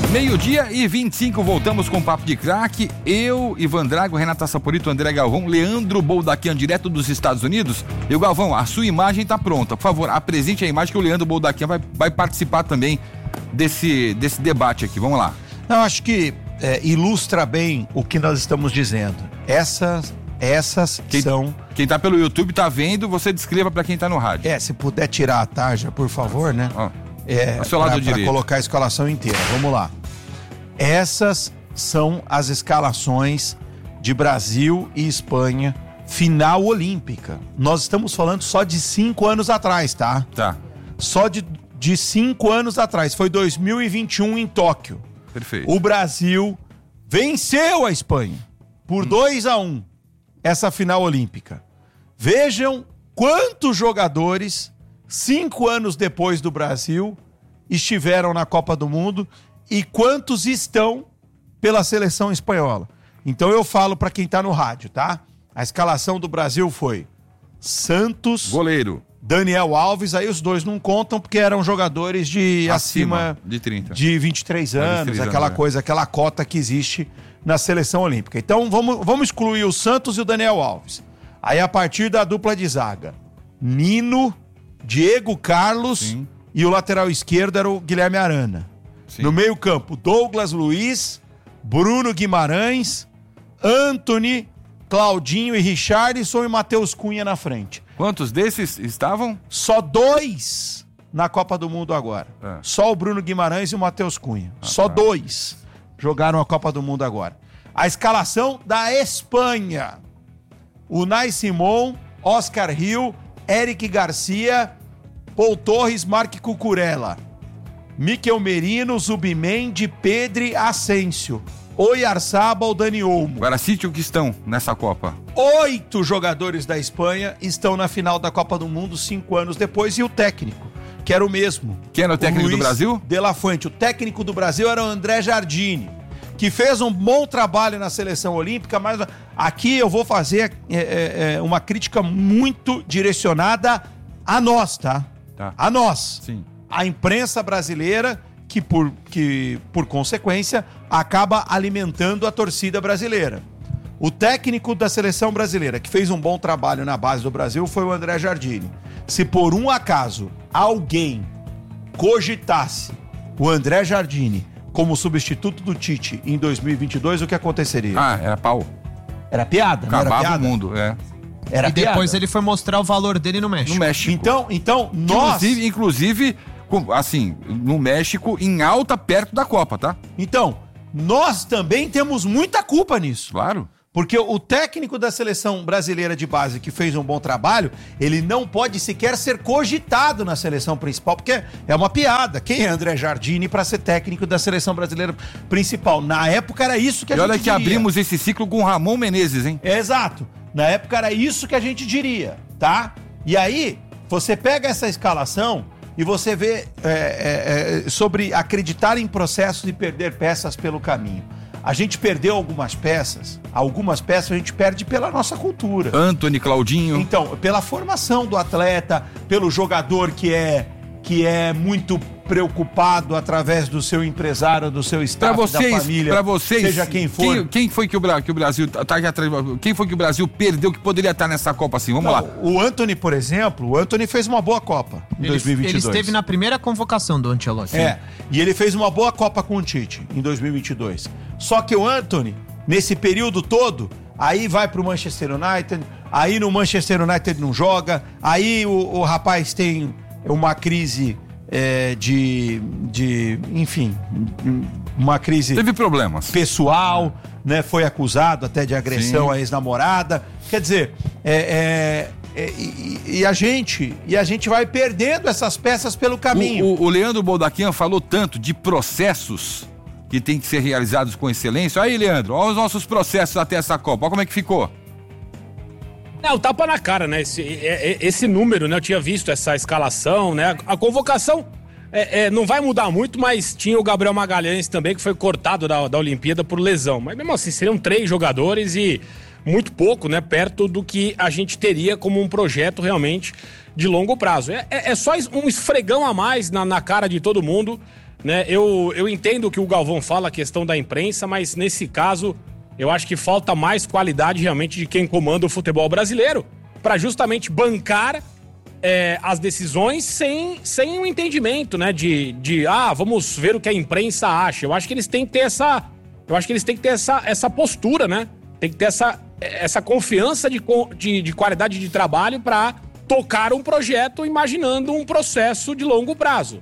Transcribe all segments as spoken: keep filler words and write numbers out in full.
Meio-dia e vinte e cinco, voltamos com o Papo de Craque. Eu, Ivan Drago, Renata Saporito, André Galvão, Leandro Boldaquian, direto dos Estados Unidos. E o Galvão, a sua imagem tá pronta. Por favor, apresente a imagem que o Leandro Boldaquian vai, vai participar também desse, desse debate aqui. Vamos lá. Não, acho que é, ilustra bem o que nós estamos dizendo. Essas, essas quem, são... Quem tá pelo YouTube tá vendo, você descreva para quem tá no rádio. É, se puder tirar a tarja, por favor, né? Ó, é, ao seu lado pra, direito. Pra colocar a escalação inteira. Vamos lá. Essas são as escalações de Brasil e Espanha, final olímpica. Nós estamos falando só de cinco anos atrás, tá? Tá. Só de, de cinco anos atrás. Foi dois mil e vinte e um em Tóquio. Perfeito. O Brasil venceu a Espanha por dois a um essa final olímpica. Vejam quantos jogadores, cinco anos depois do Brasil, estiveram na Copa do Mundo e quantos estão pela seleção espanhola. Então eu falo para quem tá no rádio, tá? A escalação do Brasil foi Santos, goleiro, Daniel Alves, aí os dois não contam porque eram jogadores de acima, acima de trinta. De vinte e três anos, vinte e três aquela anos, coisa, é. aquela cota que existe na seleção olímpica. Então vamos, vamos excluir o Santos e o Daniel Alves. Aí a partir da dupla de zaga, Nino, Diego Carlos, sim, e o lateral esquerdo era o Guilherme Arana. Sim. No meio campo, Douglas Luiz, Bruno Guimarães, Antony, Claudinho e Richarlison e Matheus Cunha na frente. Quantos desses estavam? Só dois na Copa do Mundo agora. É. Só o Bruno Guimarães e o Matheus Cunha. Ah, Só tá. dois jogaram a Copa do Mundo agora. A escalação da Espanha. Unai Simón, Oscar Hill, Eric Garcia, Paul Torres, Marc Cucurella, Mikel Merino, Zubimendi, Pedri, Asensio, Oyarzabal, Dani Olmo. Agora cite o que estão nessa Copa. Oito jogadores da Espanha estão na final da Copa do Mundo cinco anos depois e o técnico, que era o mesmo. Quem era o técnico o do Brasil? De La Fuente. O técnico do Brasil era o André Jardine, que fez um bom trabalho na seleção olímpica, mas aqui eu vou fazer é, é, uma crítica muito direcionada a nós, tá? Tá. A nós. Sim. A imprensa brasileira, que por, que por consequência acaba alimentando a torcida brasileira. O técnico da seleção brasileira, que fez um bom trabalho na base do Brasil, foi o André Jardine. Se por um acaso alguém cogitasse o André Jardine como substituto do Tite em dois mil e vinte e dois, o que aconteceria? Ah, era pau. Era piada, não Acabava era piada? o mundo, é. Era e depois piada. ele foi mostrar o valor dele no México. No México. Então, então nós... Inclusive, inclusive, assim, no México, em alta, perto da Copa, tá? Então, nós também temos muita culpa nisso. Claro. Porque o técnico da seleção brasileira de base, que fez um bom trabalho, ele não pode sequer ser cogitado na seleção principal, porque é uma piada. Quem é André Jardine para ser técnico da seleção brasileira principal? Na época era isso que a e gente olha que diria. abrimos esse ciclo com o Ramon Menezes, hein? É, exato. Na época era isso que a gente diria, tá? E aí, você pega essa escalação e você vê é, é, é, sobre acreditar em processos e perder peças pelo caminho. A gente perdeu algumas peças, algumas peças a gente perde pela nossa cultura. Antony, Claudinho. Então, pela formação do atleta, pelo jogador que é, que é muito preocupado através do seu empresário, do seu staff, pra vocês, da família, pra vocês, seja quem for. Quem, quem foi que o, que o Brasil tá aqui atrás? Quem foi que o Brasil perdeu que poderia estar nessa Copa assim? Vamos Não, lá. O Antony, por exemplo, o Antony fez uma boa Copa em ele, dois mil e vinte e dois. Ele esteve na primeira convocação do Ancelotti. É, e ele fez uma boa Copa com o Tite em dois mil e vinte e dois. Só que o Antony, nesse período todo, aí vai pro Manchester United, aí no Manchester United não joga, aí o, o rapaz tem uma crise é, de, de, enfim, uma crise... Teve problemas. Pessoal, né? Foi acusado até de agressão Sim. à ex-namorada. Quer dizer, é... é É, e, e, a gente, e a gente vai perdendo essas peças pelo caminho. O, o, o Leandro Boldaquian falou tanto de processos que tem que ser realizados com excelência. Aí, Leandro, olha os nossos processos até essa Copa, olha como é que ficou. É, o tapa na cara, né? Esse, esse número, né? Eu tinha visto essa escalação, né? A convocação é, é, não vai mudar muito, mas tinha o Gabriel Magalhães também, que foi cortado da, da Olimpíada por lesão. Mas mesmo assim, seriam três jogadores e muito pouco, né? Perto do que a gente teria como um projeto realmente de longo prazo. É, é, é só um esfregão a mais na, na cara de todo mundo né? Eu, eu entendo o que o Galvão fala, a questão da imprensa, mas nesse caso, eu acho que falta mais qualidade realmente de quem comanda o futebol brasileiro, para justamente bancar é, as decisões sem, sem um entendimento, né? De, de, ah, vamos ver o que a imprensa acha. Eu acho que eles têm que ter essa, eu acho que eles têm que ter essa, essa postura, né? Tem que ter essa, essa confiança de, de, de qualidade de trabalho para tocar um projeto imaginando um processo de longo prazo.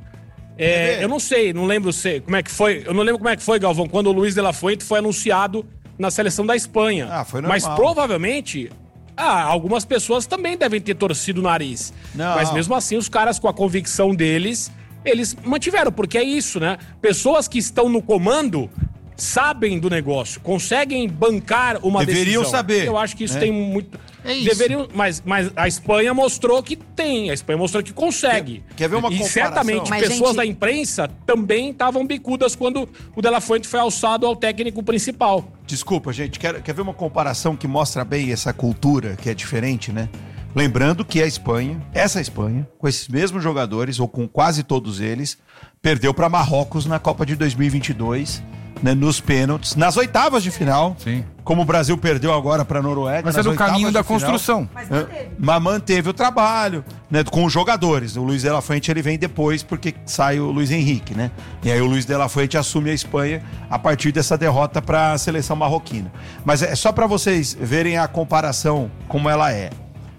É, eu não sei, não lembro se, como é que foi, eu não lembro como é que foi, Galvão, quando o Luiz de la Fuente foi anunciado na seleção da Espanha. Ah, foi normal. Mas provavelmente, ah, algumas pessoas também devem ter torcido o nariz. Não. Mas mesmo assim, os caras com a convicção deles, eles mantiveram, porque é isso, né? Pessoas que estão no comando sabem do negócio, conseguem bancar uma Deveriam decisão. saber. Eu acho que isso né? tem muito... É isso. Deveriam, mas, mas a Espanha mostrou que tem, a Espanha mostrou que consegue. Quer, quer ver uma e comparação? certamente Mas, pessoas gente... da imprensa também estavam bicudas quando o De La Fuente foi alçado ao técnico principal. Desculpa, gente, quer, quer ver uma comparação que mostra bem essa cultura que é diferente, né? Lembrando que a Espanha, essa Espanha, com esses mesmos jogadores, ou com quase todos eles, perdeu para Marrocos na Copa de dois mil e vinte e dois, né, nos pênaltis, nas oitavas de final. Sim. Como o Brasil perdeu agora para a Noruega. Mas é do caminho da construção. Mas manteve. Mas manteve o trabalho, né, com os jogadores. O Luiz de la Fuente ele vem depois porque sai o Luiz Henrique, né? E aí o Luiz de la Fuente assume a Espanha a partir dessa derrota para a seleção marroquina. Mas é só para vocês verem a comparação como ela é.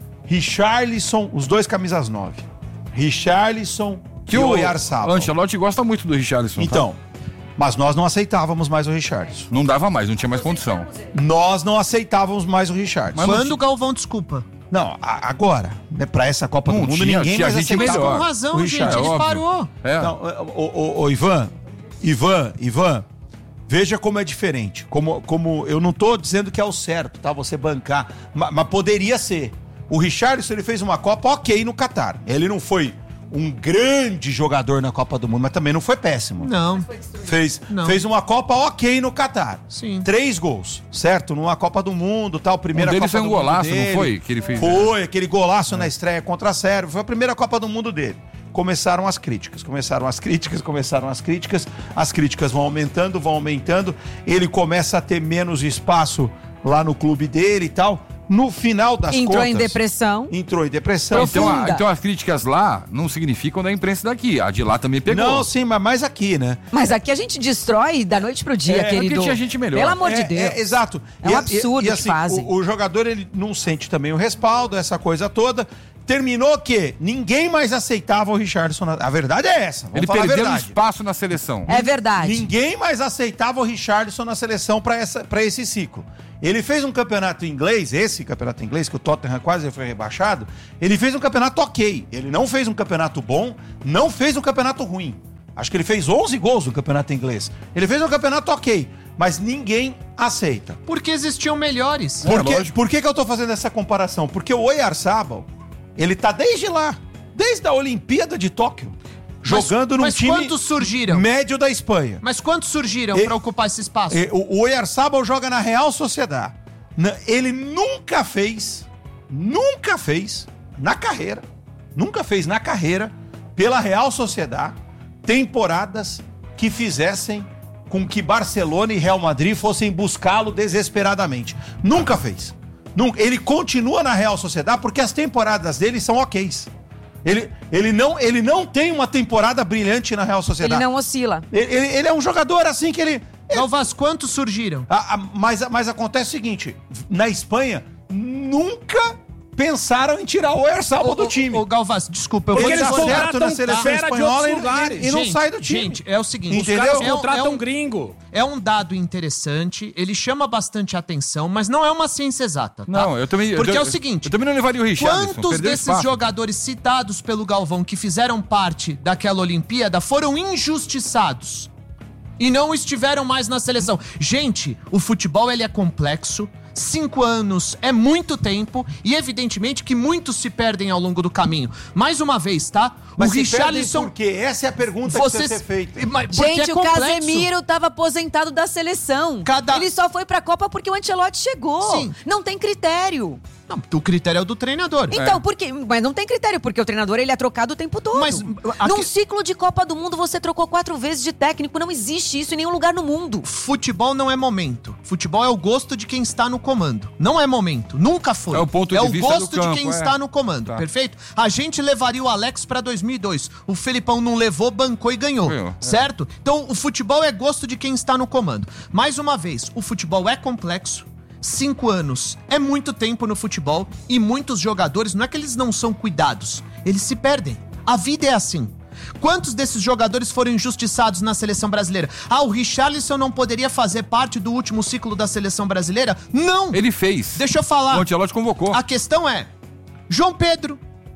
Richarlison, os dois camisas nove. Richarlison Que e o Oyarzabal. Ancelotti gosta muito do Richarlison. Então, mas nós não aceitávamos mais o Richarlison. Não dava mais, não tinha mais condição. Nós não aceitávamos mais o Richarlison. Quando o Galvão desculpa? Não, a, agora, né, pra essa Copa Não do Mundo, tinha, ninguém tinha mais gente aceitava. melhor. Com razão, O gente, Richard, ele é óbvio. parou. É. Não, ô, ô, ô, Ivan, Ivan, Ivan, veja como é diferente. Como, como eu não tô dizendo que é o certo, tá? Você bancar, mas, mas poderia ser. O Richarlison, ele fez uma Copa ok no Catar. Ele não foi um grande jogador na Copa do Mundo, mas também não foi péssimo. Não. Fez, Não. fez uma Copa ok no Catar. Sim. Três gols, certo? Numa Copa do Mundo, tal, primeira Um deles Copa foi um do Mundo golaço, não dele. foi? Que ele fez. Foi, aquele golaço na estreia contra a Sérvia. Foi a primeira Copa do Mundo dele. Começaram as críticas, começaram as críticas, começaram as críticas. As críticas vão aumentando, vão aumentando. Ele começa a ter menos espaço lá no clube dele e tal. No final das Entrou contas... em depressão. Entrou em depressão. Então, a- Profunda. então as críticas lá não significam da imprensa daqui. A de lá também pegou. Não, sim, mas mais aqui, né? Mas aqui a gente destrói da noite pro dia, É, querido. porque tinha gente melhor. Pelo amor É, de Deus. é, exato. É um absurdo o que fazem. O, o jogador, ele não sente também o respaldo, essa coisa toda. Terminou que ninguém mais aceitava o Richarlison. na- A verdade é essa. Vamos Ele falar a perdeu verdade. espaço na seleção. É verdade. Ninguém mais aceitava o Richarlison na seleção para essa, para esse ciclo. Ele fez um campeonato inglês, esse campeonato inglês, que o Tottenham quase foi rebaixado, ele fez um campeonato ok. Ele não fez um campeonato bom, não fez um campeonato ruim. Acho que ele fez onze gols no campeonato inglês. Ele fez um campeonato ok, mas ninguém aceita. Porque existiam melhores. Por, que, lógico. por que, que eu tô fazendo essa comparação? Porque o Oyarzabal, ele tá desde lá, desde a Olimpíada de Tóquio, jogando num mas time quantos surgiram? médio da Espanha. Mas quantos surgiram E- pra ocupar esse espaço? E O o Oyarzabal joga na Real Sociedad. Na- Ele nunca fez, nunca fez na carreira, nunca fez na carreira, pela Real Sociedad, temporadas que fizessem com que Barcelona e Real Madrid fossem buscá-lo desesperadamente. Nunca fez. Nunca. Ele continua na Real Sociedad porque as temporadas dele são ok's. Ele, ele, não, ele não tem uma temporada brilhante na Real Sociedad. Ele não oscila. Ele, ele- ele é um jogador assim que ele... Galvas, quantos surgiram? A- a- mas, mas acontece o seguinte, na Espanha, nunca pensaram em tirar o Oyarzabal do time. Ô, Galvas, desculpa, eu Ele vou eles dá discordar. certo contratam na seleção fera de espanhola outros e, lugares. e, e não Gente, sai do time. Gente, é o seguinte. Entendeu? Os caras É um- contratam é um- gringo. É um dado interessante, ele chama bastante atenção, mas não é uma ciência exata, tá? Não, eu também. Porque eu, é o eu- seguinte, Eu também não levaria o Richarlison. quantos perdeu desses espaço. jogadores citados pelo Galvão que fizeram parte daquela Olimpíada foram injustiçados e não estiveram mais na seleção? Gente, o futebol ele é complexo. Cinco anos é muito tempo e evidentemente que muitos se perdem ao longo do caminho. Mais uma vez, tá? Mas o se perdem Richarlison... por quê? Essa é a pergunta que Você... precisa ser feita. Mas porque Gente, é o complexo. Casemiro tava aposentado da seleção. Cada- Ele só foi pra Copa porque o Ancelotti chegou. Sim. Não tem critério. Não, o critério é o do treinador. Então, É. por quê? Mas não tem critério, porque o treinador ele é trocado o tempo todo. Mas, a Num que- ciclo de Copa do Mundo, você trocou quatro vezes de técnico. Não existe isso em nenhum lugar no mundo. Futebol não é momento. Futebol é o gosto de quem está no comando. Não é momento. Nunca foi. É o ponto de É o vista gosto do campo, de quem é. está no comando. Tá. Perfeito? A gente levaria o Alex pra dois mil e dois. O Felipão não levou, bancou e ganhou. Ganhou, é. Certo? Então, o futebol é gosto de quem está no comando. Mais uma vez, o futebol é complexo. Cinco anos é muito tempo no futebol e muitos jogadores, não é que eles não são cuidados, eles se perdem. A vida é assim. Quantos desses jogadores foram injustiçados na seleção brasileira? Ah, o Richarlison não poderia fazer parte do último ciclo da seleção brasileira? Não! Ele fez. Deixa eu falar. O Ancelotti convocou. A questão é, João Pedro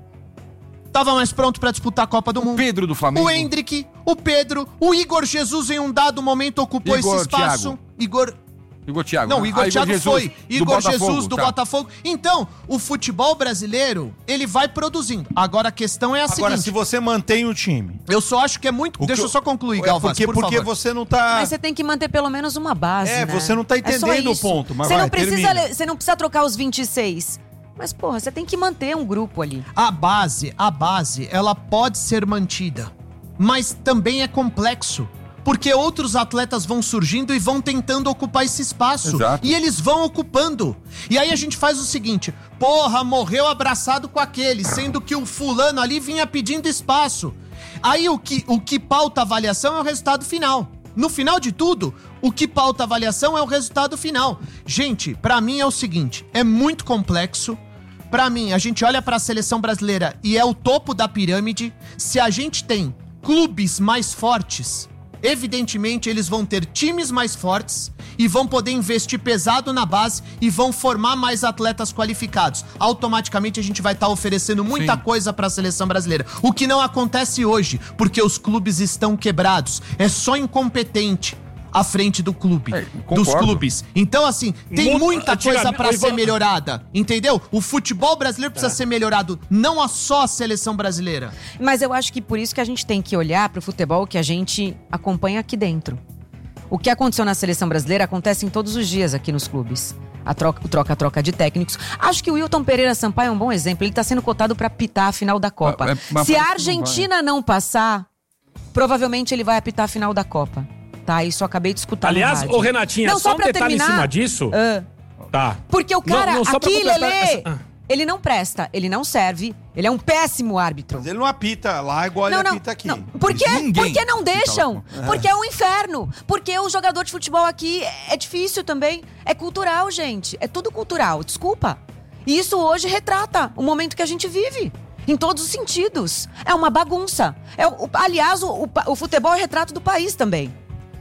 tava mais pronto pra disputar a Copa do Mundo. Pedro do Flamengo. O Hendrick, o Pedro, o Igor Jesus em um dado momento ocupou Igor esse espaço. Thiago. Igor... Igor Thiago. Não, o né? Igor Ah, Thiago Jesus, foi. do Igor Botafogo, Jesus do tá. Botafogo. Então, o futebol brasileiro, ele vai produzindo. Agora a questão é a Agora, seguinte. se você mantém o time... Eu só acho que é muito... O Deixa que eu só concluir, É Galvaz, porque, por porque favor. você não tá... Mas você tem que manter pelo menos uma base, É, né? você não tá É só entendendo o isso. ponto, mas você vai, não precisa, termina. le- Você não precisa trocar os vinte e seis. Mas, porra, você tem que manter um grupo ali. A base, a base, ela pode ser mantida. Mas também é complexo. Porque outros atletas vão surgindo e vão tentando ocupar esse espaço. Exato. E eles vão ocupando. E aí a gente faz o seguinte: porra, morreu abraçado com aquele, sendo que o fulano ali vinha pedindo espaço. Aí o que, o que pauta a avaliação é o resultado final. No final de tudo, o que pauta a avaliação é o resultado final. Gente, pra mim é o seguinte, é muito complexo. Pra mim, a gente olha pra seleção brasileira e é o topo da pirâmide. Se a gente tem clubes mais fortes, evidentemente eles vão ter times mais fortes e vão poder investir pesado na base e vão formar mais atletas qualificados. Automaticamente a gente vai estar oferecendo muita Sim. coisa para a seleção brasileira. O que não acontece hoje, porque os clubes estão quebrados. É só incompetente à frente do clube, É, dos concordo. clubes. Então, assim, tem Muito- muita coisa antigamente- para Oi, ser Ivan- melhorada, entendeu? O futebol brasileiro precisa ser melhorado, não a só a seleção brasileira. Mas eu acho que por isso que a gente tem que olhar pro futebol que a gente acompanha aqui dentro. O que aconteceu na seleção brasileira acontece em todos os dias aqui nos clubes. A troca, o troca-troca de técnicos. Acho que o Wilton Pereira Sampaio é um bom exemplo. Ele tá sendo cotado pra apitar a final da Copa. É, é, mas Se parece a que não Argentina não, passar, provavelmente ele vai apitar a final da Copa. Tá, isso eu acabei de escutar no Aliás, rádio. ô Renatinha, Não, só, só um pra detalhe terminar, em cima disso. Ah, Tá. porque o cara, Não, não, só pra aqui, completar Lelê, essa- ah. ele não presta, ele não serve, ele é um péssimo árbitro. Mas ele não apita lá igual Não, ele não, apita aqui. não. Por quê? Ninguém Por que não apita deixam? lá. Porque é um inferno. Porque o jogador de futebol aqui é difícil também. É cultural, gente. É tudo cultural, desculpa. E isso hoje retrata o momento que a gente vive. Em todos os sentidos. É uma bagunça. É, o- aliás, o, o, o futebol é retrato do país também.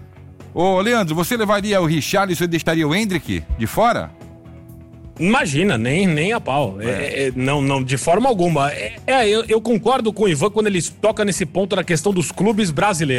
Ô, Leandro, você levaria o Richarlison e deixaria o Hendrick de fora? Imagina, nem, nem a pau. É, é, não, não, de forma alguma. É, é, eu, eu concordo com o Ivan quando ele toca nesse ponto da questão dos clubes brasileiros.